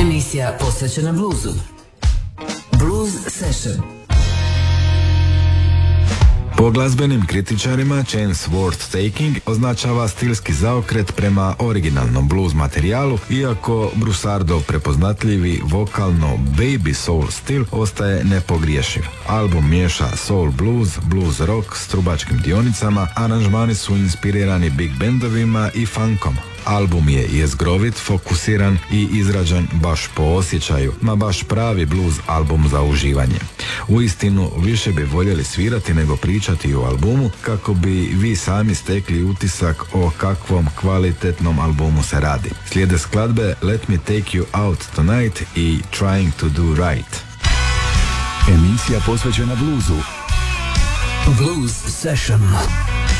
Emisija posvećena bluzu. Blues Session. Po glazbenim kritičarima, Chance Worth Taking označava stilski zaokret prema originalnom blues materijalu, iako Broussardov prepoznatljivi vokalno baby soul stil ostaje nepogriješiv. Album miješa soul blues, blues rock s trubačkim dionicama, aranžmani su inspirirani big bandovima i funkom. Album je jezgrovit, fokusiran i izrađen baš po osjećaju, ma baš pravi blues album za uživanje. Uistinu, više bi voljeli svirati nego pričati o albumu, kako bi vi sami stekli utisak o kakvom kvalitetnom albumu se radi. Slijede skladbe Let Me Take You Out Tonight i Trying to Do Right. Emisija posvećena bluzu. Blues Session.